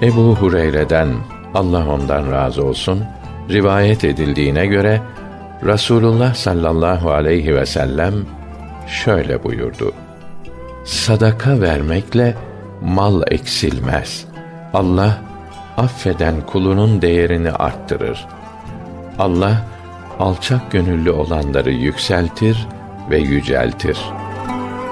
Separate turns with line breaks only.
Ebu Hureyre'den, Allah ondan razı olsun, rivayet edildiğine göre Rasulullah sallallahu aleyhi ve sellem şöyle buyurdu: sadaka vermekle mal eksilmez. Allah affeden kulunun değerini arttırır. Allah alçak gönüllü olanları yükseltir ve yüceltir.